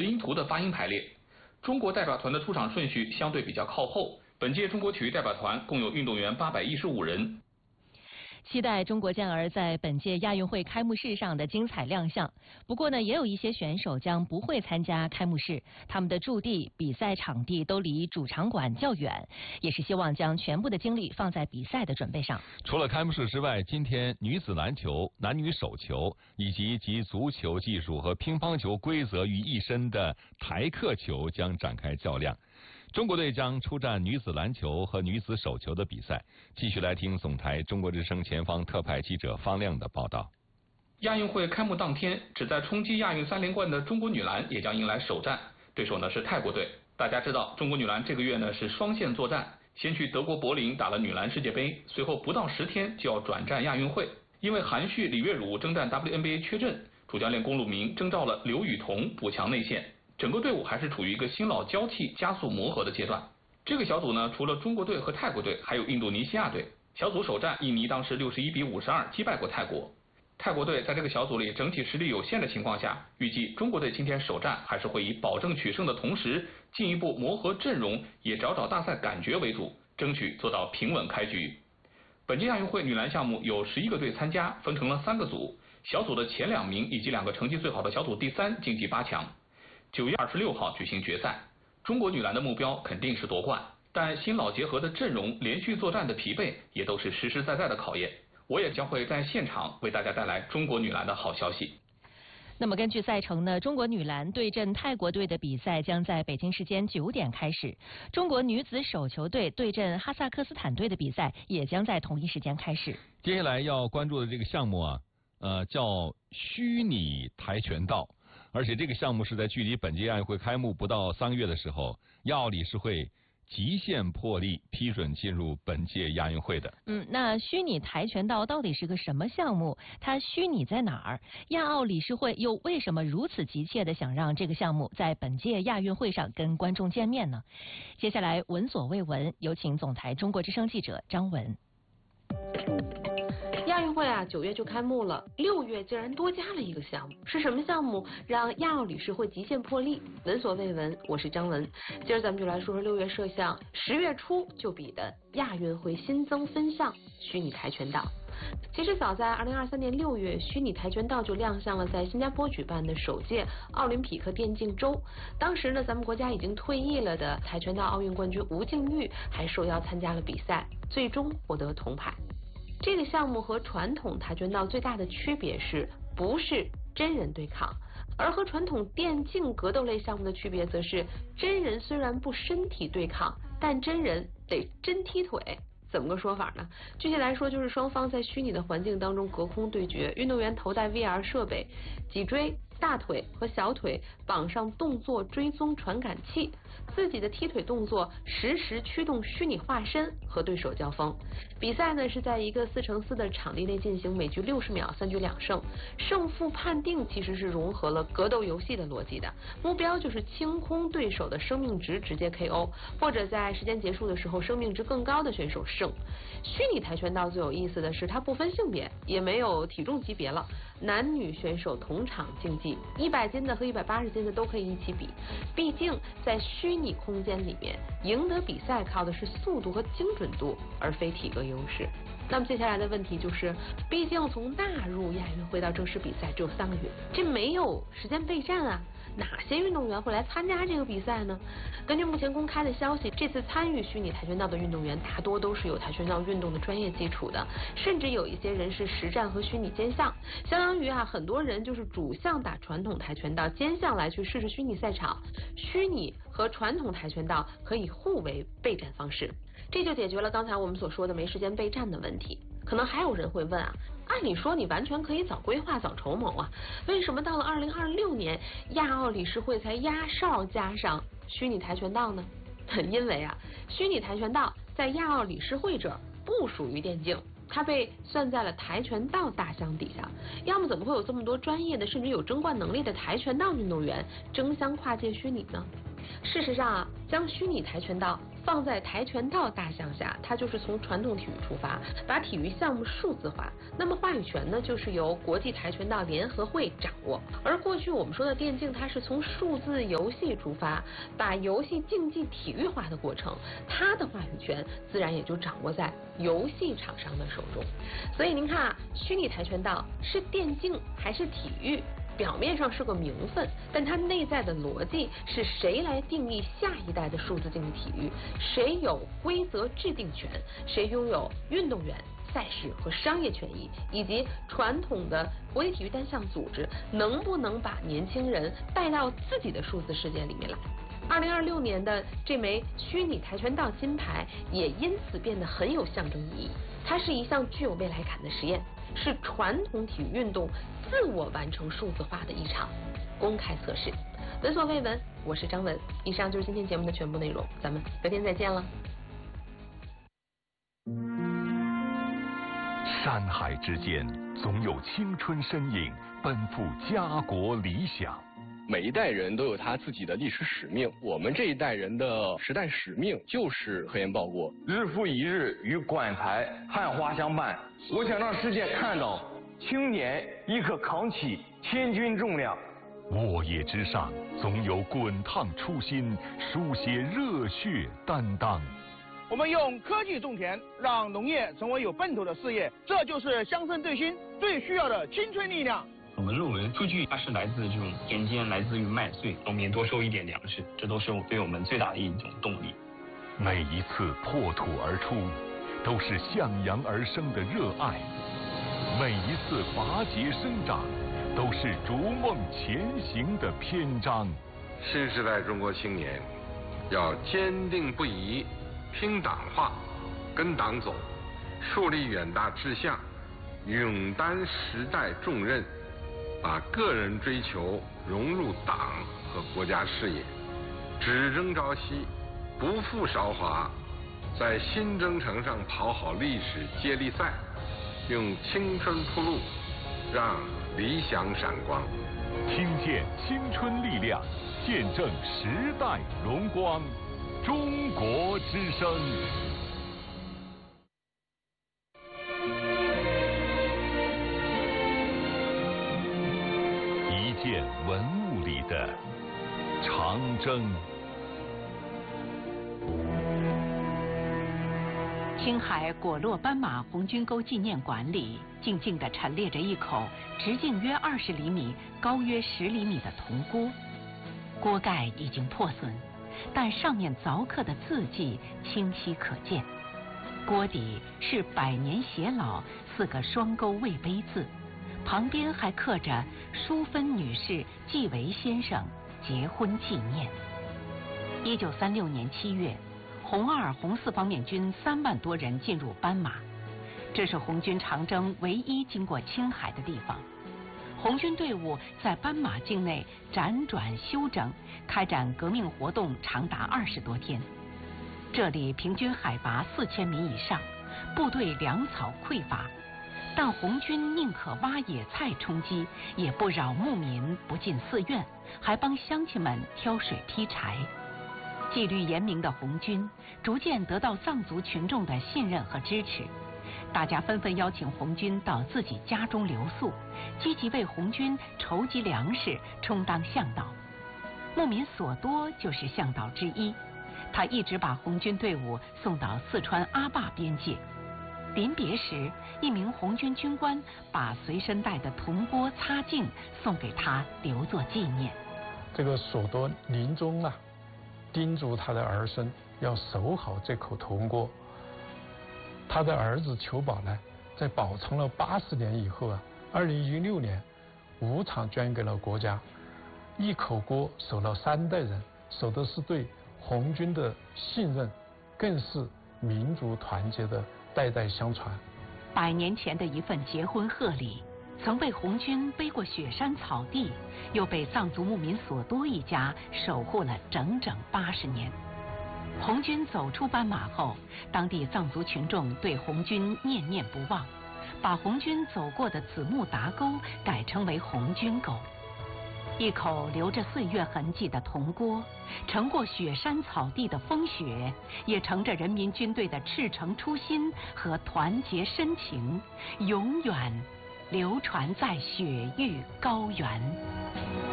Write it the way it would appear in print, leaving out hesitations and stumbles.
音图的发音排列。中国代表团的出场顺序相对比较靠后，本届中国体育代表团共有运动员815人。 期待中国健儿在本届亚运会开幕式上的精彩亮相。不过呢，也有一些选手将不会参加开幕式，他们的驻地、比赛场地都离主场馆较远，也是希望将全部的精力放在比赛的准备上。 除了开幕式之外，今天女子篮球、男女手球以及集足球技术和乒乓球规则于一身的台克球将展开较量。中国队将出战女子篮球和女子手球的比赛。继续来听总台中国之声前方特派记者方亮的报道。 亚运会开幕当天，旨在冲击亚运3连冠的中国女篮也将迎来首战，对手呢是泰国队。大家知道，中国女篮这个月呢是双线作战，先去德国柏林打了女篮世界杯，随后不到10天就要转战亚运会。因为韩旭、李月汝征战 WNBA 缺阵，主教练龚路明征召了刘雨桐补强内线。整个队伍还是处于一个新老交替、加速磨合的阶段。这个小组呢，除了中国队和泰国队，还有印度尼西亚队。小组首战，印尼当时61-52击败过泰国。泰国队在这个小组里整体实力有限的情况下，预计中国队今天首战还是会以保证取胜的同时，进一步磨合阵容，也找大赛感觉为主，争取做到平稳开局。本届亚运会女篮项目有11个队参加，分成了3个组，小组的前2名以及2个成绩最好的小组第3晋级8强。9月26号举行决赛，中国女篮的目标肯定是夺冠，但新老结合的阵容、连续作战的疲惫也都是实实在在的考验。我也将会在现场为大家带来中国女篮的好消息。 那么根据赛程呢，中国女篮对阵泰国队的比赛将在北京时间9点开始，中国女子手球队对阵哈萨克斯坦队的比赛也将在同一时间开始。 接下来要关注的这个项目啊，叫虚拟跆拳道。而且这个项目是在距离本届亚运会开幕不到3个月的时候，亚奥理事会极限破例批准进入本届亚运会的。 那虚拟跆拳道到底是个什么项目？它虚拟在哪儿？亚奥理事会又为什么如此急切地想让这个项目在本届亚运会上跟观众见面呢？接下来闻所未闻，有请总台中国之声记者张文。 亚运会啊，9月就开幕了，6月竟然多加了一个项目，是什么项目让亚奥理事会极限破例？闻所未闻，我是张文。今儿咱们就来说说6月设项，10月初就比的亚运会新增分项虚拟跆拳道。其实早在2023年6月，虚拟跆拳道就亮相了在新加坡举办的首届奥林匹克电竞周。当时呢，咱们国家已经退役了的跆拳道奥运冠军吴静钰还受邀参加了比赛，最终获得铜牌。这个项目和传统跆拳道最大的区别是，不是真人对抗，而和传统电竞格斗类项目的区别则是，真人虽然不身体对抗，但真人得真踢腿。怎么个说法呢？具体来说，就是双方在虚拟的环境当中隔空对决，运动员头戴 VR 设备，脊椎、大腿和小腿绑上动作追踪传感器，自己的踢腿动作实时驱动虚拟化身和对手交锋。比赛呢是在一个4×4的场地内进行，每局60秒，3局2胜。胜负判定其实是融合了格斗游戏的逻辑的，目标就是清空对手的生命值，直接 KO， 或者在时间结束的时候，生命值更高的选手胜。虚拟跆拳道最有意思的是，它不分性别，也没有体重级别了，男女选手同场竞技，100斤的和180斤的都可以一起比。毕竟在虚拟空间里面，赢得比赛靠的是速度和精准度，而非体格优势。那么接下来的问题就是，毕竟从纳入亚运会到正式比赛只有3个月，这没有时间备战啊，哪些运动员会来参加这个比赛呢？根据目前公开的消息，这次参与虚拟跆拳道的运动员大多都是有跆拳道运动的专业基础的，甚至有一些人是实战和虚拟兼项，相当于很多人就是主项打传统跆拳道，兼项来去试试虚拟赛场。虚拟和传统跆拳道可以互为备战方式，这就解决了刚才我们所说的没时间备战的问题。可能还有人会问啊，按理说你完全可以早规划早筹谋啊，为什么到了2026年亚奥理事会才压哨加上虚拟跆拳道呢？因为虚拟跆拳道在亚奥理事会这儿不属于电竞，它被算在了跆拳道大项底下，要么怎么会有这么多专业的甚至有争冠能力的跆拳道运动员争相跨界虚拟呢？事实上将虚拟跆拳道放在跆拳道大项下，它就是从传统体育出发，把体育项目数字化。那么话语权呢，就是由国际跆拳道联合会掌握。而过去我们说的电竞，它是从数字游戏出发，把游戏竞技体育化的过程，它的话语权自然也就掌握在游戏厂商的手中。所以您看啊，虚拟跆拳道是电竞还是体育？表面上是个名分，但它内在的逻辑是谁来定义下一代的数字竞技体育？谁有规则制定权？谁拥有运动员、赛事和商业权益？以及传统的国际体育单项组织能不能把年轻人带到自己的数字世界里面来？2026年的这枚虚拟跆拳道金牌也因此变得很有象征意义。它是一项具有未来感的实验，是传统体育运动自我完成数字化的一场公开测试。闻所未闻，我是张文。以上就是今天节目的全部内容，咱们隔天再见了。 山海之间，总有青春身影奔赴家国理想。 每一代人都有他自己的历史使命，我们这一代人的时代使命就是科研报国。 日复一日与馆台汉花相伴，我想让世界看到青年亦可扛起千钧重量。 沃野之上，总有滚烫初心，书写热血担当。 我们用科技种田，让农业成为有奔头的事业，这就是乡村振兴最需要的青春力量。 我们认为数据它是来自这种田间，来自于麦穗，农民多收一点粮食，这都是对我们最大的一种动力。 每一次破土而出，都是向阳而生的热爱；每一次拔节生长，都是逐梦前行的篇章。 新时代中国青年要坚定不移拼党化，跟党走，树立远大志向，勇担时代重任，把个人追求融入党和国家事业，只争朝夕，不负韶华，在新征程上跑好历史接力赛，用青春铺路，让理想闪光。 听见青春力量，见证时代荣光。中国之声。一件文物里的长征。 青海果洛斑马红军沟纪念馆里，静静地陈列着一口直径约20厘米、高约10厘米的铜锅。锅盖已经破损，但上面凿刻的字迹清晰可见。锅底是百年偕老4个双钩魏碑字，旁边还刻着淑芬女士季维先生结婚纪念。1936年7月，红2、红4方面军3万多人进入斑马，这是红军长征唯一经过青海的地方。红军队伍在斑马境内辗转休整，开展革命活动长达20多天。这里平均海拔4000米以上，部队粮草匮乏，但红军宁可挖野菜充饥，也不扰牧民，不进寺院，还帮乡亲们挑水劈柴。纪律严明的红军逐渐得到藏族群众的信任和支持，大家纷纷邀请红军到自己家中留宿，积极为红军筹集粮食，充当向导。牧民索多就是向导之一，他一直把红军队伍送到四川阿坝边界。临别时，一名红军军官把随身带的铜锅擦净送给他，留作纪念。 这个索多临终啊，叮嘱他的儿孙要守好这口铜锅。他的儿子裘宝呢，在保存了80年以后啊，2016年无偿捐给了国家。一口锅守了3代人，守的是对红军的信任，更是民族团结的代代相传。 100年前的一份结婚贺礼，曾被红军背过雪山草地，又被藏族牧民索多一家守护了整整80年。红军走出斑马后，当地藏族群众对红军念念不忘，把红军走过的紫木达沟改称为红军沟。 一口留着岁月痕迹的铜锅，承过雪山草地的风雪，也承着人民军队的赤诚初心和团结深情，永远流传在雪域高原。